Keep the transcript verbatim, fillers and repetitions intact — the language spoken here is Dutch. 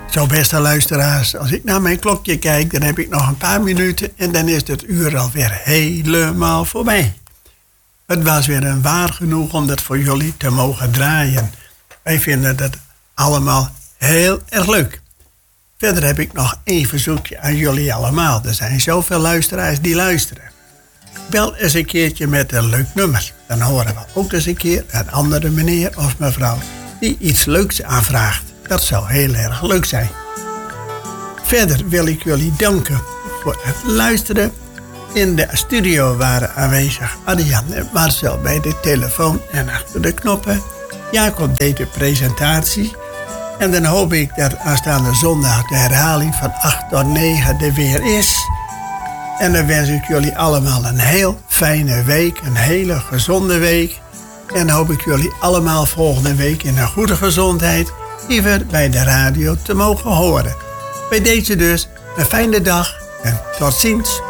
Zo, beste luisteraars, als ik naar mijn klokje kijk, dan heb ik nog een paar minuten en dan is het uur alweer helemaal voorbij. Het was weer een waar genoeg om dat voor jullie te mogen draaien. Wij vinden dat allemaal heel erg leuk. Verder heb ik nog één verzoekje aan jullie allemaal. Er zijn zoveel luisteraars die luisteren. Bel eens een keertje met een leuk nummer. Dan horen we ook eens een keer een andere meneer of mevrouw die iets leuks aanvraagt. Dat zou heel erg leuk zijn. Verder wil ik jullie danken voor het luisteren. In de studio waren aanwezig Arjan en Marcel bij de telefoon en achter de knoppen. Jacob deed de presentatie. En dan hoop ik dat aanstaande zondag de herhaling van acht tot negen er weer is. En dan wens ik jullie allemaal een heel fijne week, een hele gezonde week. En dan hoop ik jullie allemaal volgende week in een goede gezondheid hier bij de radio te mogen horen. Bij deze dus een fijne dag en tot ziens.